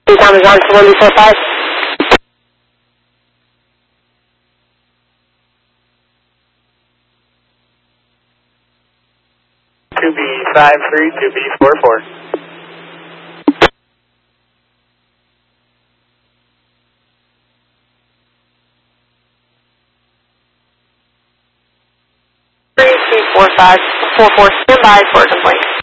Amazon 145. 2B53, 2B44. Three 4 5 4 4. Stand by for a complaint.